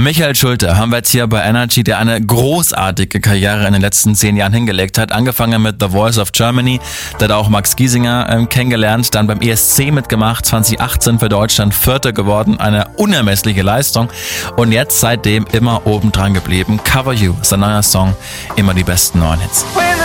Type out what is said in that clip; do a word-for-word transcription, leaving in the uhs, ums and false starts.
Michael Schulte haben wir jetzt hier bei Energy, der eine großartige Karriere in den letzten zehn Jahren hingelegt hat. Angefangen mit The Voice of Germany, da hat er auch Max Giesinger ähm, kennengelernt, dann beim E S C mitgemacht, zwanzig achtzehn für Deutschland Vierter geworden, eine unermessliche Leistung und jetzt seitdem immer oben dran geblieben. Cover You ist ein neuer Song, immer die besten neuen Hits.